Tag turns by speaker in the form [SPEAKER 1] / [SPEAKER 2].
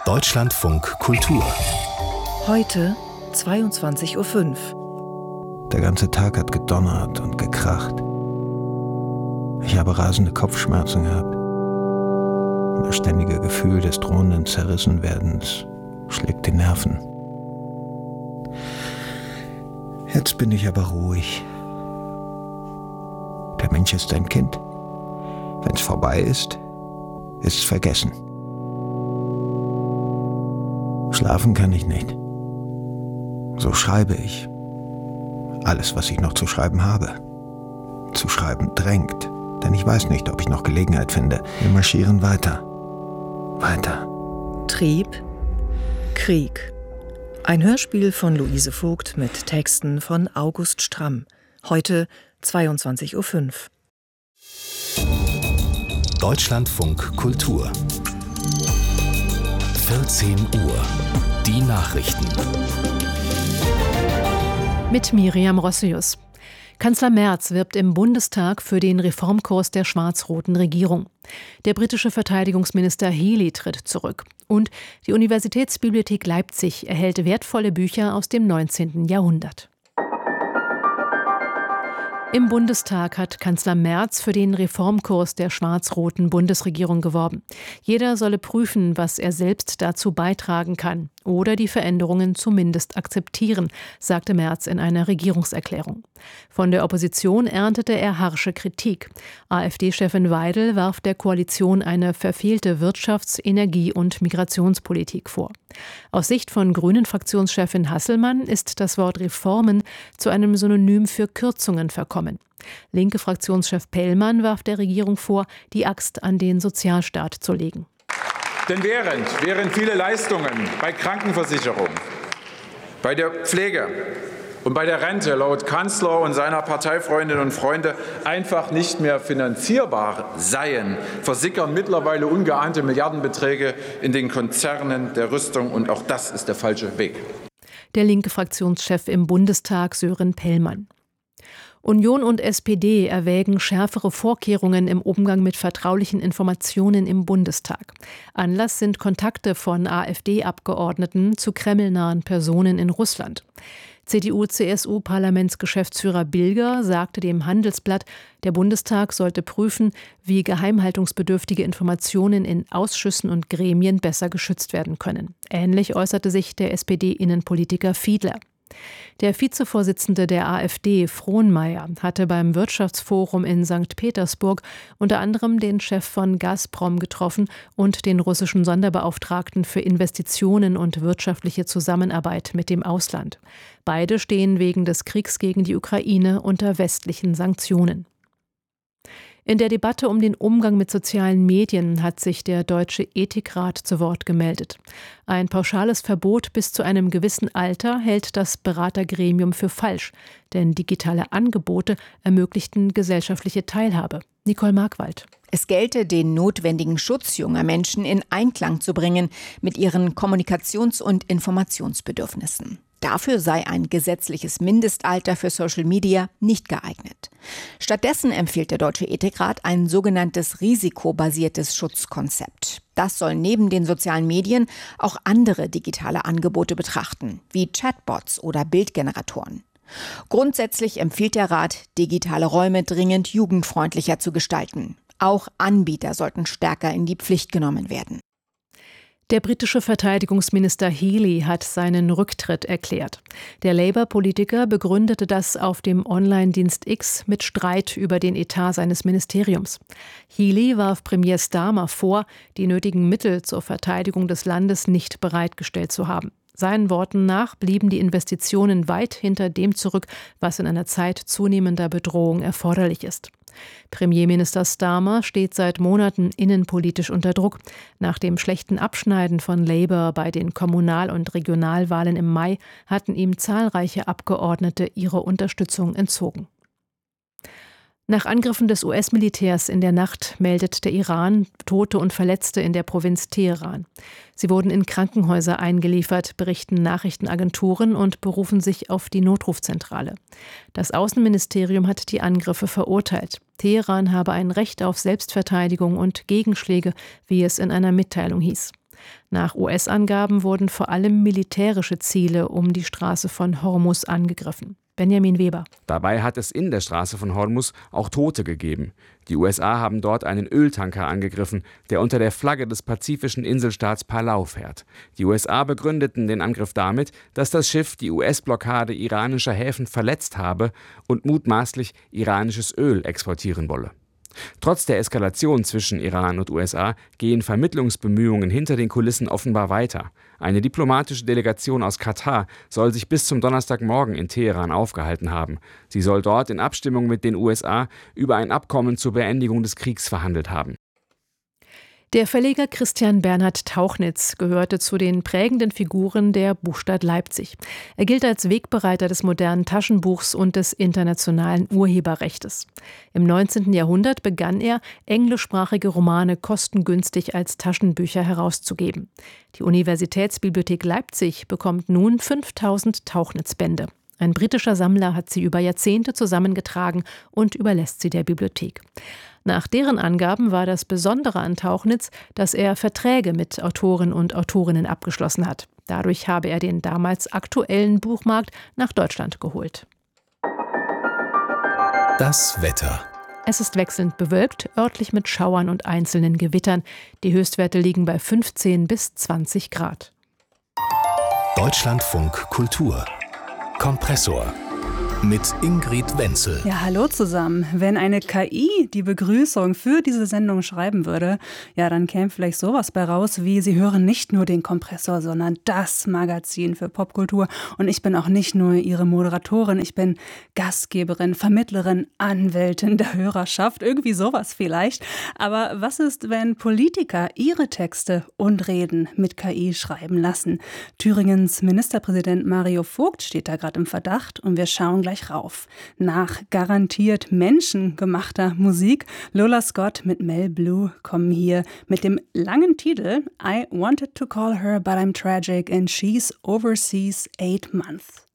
[SPEAKER 1] Deutschlandfunk Kultur.
[SPEAKER 2] Heute 22:05 Uhr.
[SPEAKER 3] Der ganze Tag hat gedonnert und gekracht. Ich habe rasende Kopfschmerzen gehabt. Und das ständige Gefühl des drohenden Zerrissenwerdens schlägt die Nerven. Jetzt bin ich aber ruhig. Der Mensch ist ein Kind. Wenn es vorbei ist es vergessen. Schlafen kann ich nicht. So schreibe ich. Alles, was ich noch zu schreiben habe. Zu schreiben drängt, denn ich weiß nicht, ob ich noch Gelegenheit finde. Wir marschieren weiter. Weiter.
[SPEAKER 2] Trieb, Krieg. Ein Hörspiel von Luise Vogt mit Texten von August Stramm. Heute 22:05 Uhr.
[SPEAKER 1] Deutschlandfunk Kultur. 14 Uhr. Die Nachrichten.
[SPEAKER 4] Mit Miriam Rossius. Kanzler Merz wirbt im Bundestag für den Reformkurs der schwarz-roten Regierung. Der britische Verteidigungsminister Healey tritt zurück. Und die Universitätsbibliothek Leipzig erhält wertvolle Bücher aus dem 19. Jahrhundert. Im Bundestag hat Kanzler Merz für den Reformkurs der schwarz-roten Bundesregierung geworben. Jeder solle prüfen, was er selbst dazu beitragen kann oder die Veränderungen zumindest akzeptieren, sagte Merz in einer Regierungserklärung. Von der Opposition erntete er harsche Kritik. AfD-Chefin Weidel warf der Koalition eine verfehlte Wirtschafts-, Energie- und Migrationspolitik vor. Aus Sicht von Grünen-Fraktionschefin Hasselmann ist das Wort Reformen zu einem Synonym für Kürzungen verkommen. Linke Fraktionschef Pellmann warf der Regierung vor, die Axt an den Sozialstaat zu legen.
[SPEAKER 5] Denn während viele Leistungen bei Krankenversicherung, bei der Pflege und bei der Rente laut Kanzler und seiner Parteifreundinnen und Freunde einfach nicht mehr finanzierbar seien, versickern mittlerweile ungeahnte Milliardenbeträge in den Konzernen der Rüstung. Und auch das ist der falsche Weg.
[SPEAKER 4] Der linke Fraktionschef im Bundestag Sören Pellmann. Union und SPD erwägen schärfere Vorkehrungen im Umgang mit vertraulichen Informationen im Bundestag. Anlass sind Kontakte von AfD-Abgeordneten zu kremlnahen Personen in Russland. CDU-CSU-Parlamentsgeschäftsführer Bilger sagte dem Handelsblatt, der Bundestag sollte prüfen, wie geheimhaltungsbedürftige Informationen in Ausschüssen und Gremien besser geschützt werden können. Ähnlich äußerte sich der SPD-Innenpolitiker Fiedler. Der Vizevorsitzende der AfD, Frohnmeier, hatte beim Wirtschaftsforum in St. Petersburg unter anderem den Chef von Gazprom getroffen und den russischen Sonderbeauftragten für Investitionen und wirtschaftliche Zusammenarbeit mit dem Ausland. Beide stehen wegen des Kriegs gegen die Ukraine unter westlichen Sanktionen. In der Debatte um den Umgang mit sozialen Medien hat sich der Deutsche Ethikrat zu Wort gemeldet. Ein pauschales Verbot bis zu einem gewissen Alter hält das Beratergremium für falsch, denn digitale Angebote ermöglichten gesellschaftliche Teilhabe. Nicole Markwald.
[SPEAKER 6] Es gelte, den notwendigen Schutz junger Menschen in Einklang zu bringen mit ihren Kommunikations- und Informationsbedürfnissen. Dafür sei ein gesetzliches Mindestalter für Social Media nicht geeignet. Stattdessen empfiehlt der Deutsche Ethikrat ein sogenanntes risikobasiertes Schutzkonzept. Das soll neben den sozialen Medien auch andere digitale Angebote betrachten, wie Chatbots oder Bildgeneratoren. Grundsätzlich empfiehlt der Rat, digitale Räume dringend jugendfreundlicher zu gestalten. Auch Anbieter sollten stärker in die Pflicht genommen werden.
[SPEAKER 4] Der britische Verteidigungsminister Healey hat seinen Rücktritt erklärt. Der Labour-Politiker begründete das auf dem Online-Dienst X mit Streit über den Etat seines Ministeriums. Healey warf Premier Starmer vor, die nötigen Mittel zur Verteidigung des Landes nicht bereitgestellt zu haben. Seinen Worten nach blieben die Investitionen weit hinter dem zurück, was in einer Zeit zunehmender Bedrohung erforderlich ist. Premierminister Starmer steht seit Monaten innenpolitisch unter Druck. Nach dem schlechten Abschneiden von Labour bei den Kommunal- und Regionalwahlen im Mai hatten ihm zahlreiche Abgeordnete ihre Unterstützung entzogen. Nach Angriffen des US-Militärs in der Nacht meldet der Iran Tote und Verletzte in der Provinz Teheran. Sie wurden in Krankenhäuser eingeliefert, berichten Nachrichtenagenturen und berufen sich auf die Notrufzentrale. Das Außenministerium hat die Angriffe verurteilt. Teheran habe ein Recht auf Selbstverteidigung und Gegenschläge, wie es in einer Mitteilung hieß. Nach US-Angaben wurden vor allem militärische Ziele um die Straße von Hormuz angegriffen. Benjamin Weber.
[SPEAKER 7] Dabei hat es in der Straße von Hormuz auch Tote gegeben. Die USA haben dort einen Öltanker angegriffen, der unter der Flagge des pazifischen Inselstaats Palau fährt. Die USA begründeten den Angriff damit, dass das Schiff die US-Blockade iranischer Häfen verletzt habe und mutmaßlich iranisches Öl exportieren wolle. Trotz der Eskalation zwischen Iran und USA gehen Vermittlungsbemühungen hinter den Kulissen offenbar weiter. Eine diplomatische Delegation aus Katar soll sich bis zum Donnerstagmorgen in Teheran aufgehalten haben. Sie soll dort in Abstimmung mit den USA über ein Abkommen zur Beendigung des Kriegs verhandelt haben.
[SPEAKER 4] Der Verleger Christian Bernhard Tauchnitz gehörte zu den prägenden Figuren der Buchstadt Leipzig. Er gilt als Wegbereiter des modernen Taschenbuchs und des internationalen Urheberrechtes. Im 19. Jahrhundert begann er, englischsprachige Romane kostengünstig als Taschenbücher herauszugeben. Die Universitätsbibliothek Leipzig bekommt nun 5000 Tauchnitz-Bände. Ein britischer Sammler hat sie über Jahrzehnte zusammengetragen und überlässt sie der Bibliothek. Nach deren Angaben war das Besondere an Tauchnitz, dass er Verträge mit Autoren und Autorinnen abgeschlossen hat. Dadurch habe er den damals aktuellen Buchmarkt nach Deutschland geholt.
[SPEAKER 1] Das Wetter.
[SPEAKER 4] Es ist wechselnd bewölkt, örtlich mit Schauern und einzelnen Gewittern. Die Höchstwerte liegen bei 15 bis 20 Grad.
[SPEAKER 1] Deutschlandfunk Kultur. Kompressor. Mit Ingrid Wenzel.
[SPEAKER 8] Ja, hallo zusammen. Wenn eine KI die Begrüßung für diese Sendung schreiben würde, ja, dann käme vielleicht sowas bei raus wie: Sie hören nicht nur den Kompressor, sondern das Magazin für Popkultur. Und ich bin auch nicht nur Ihre Moderatorin, ich bin Gastgeberin, Vermittlerin, Anwältin der Hörerschaft. Irgendwie sowas vielleicht. Aber was ist, wenn Politiker ihre Texte und Reden mit KI schreiben lassen? Thüringens Ministerpräsident Mario Vogt steht da gerade im Verdacht und wir schauen gleich rauf. Nach garantiert menschengemachter Musik, Lola Scott mit Mel Blue kommen hier mit dem langen Titel I Wanted to Call Her But I'm Tragic and She's Overseas 8 Months.